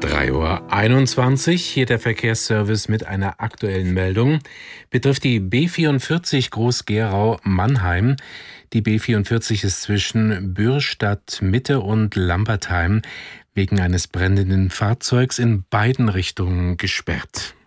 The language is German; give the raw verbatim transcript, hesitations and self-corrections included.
drei Uhr einundzwanzig, hier der Verkehrsservice mit einer aktuellen Meldung. Betrifft die B vierundvierzig Groß-Gerau-Mannheim. Die B vierundvierzig ist zwischen Bürstadt-Mitte und Lampertheim wegen eines brennenden Fahrzeugs in beiden Richtungen gesperrt.